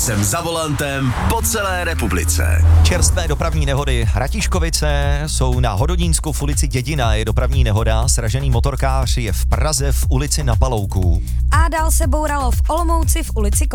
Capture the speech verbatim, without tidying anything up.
Jsem za volantem po celé republice. Čerstvé dopravní nehody. Ratiškovice jsou na Hodonínsku v ulici Dědina. Je dopravní nehoda, sražený motorkář je v Praze v ulici Na Palouku. A dál se bouralo v Olomouci v ulici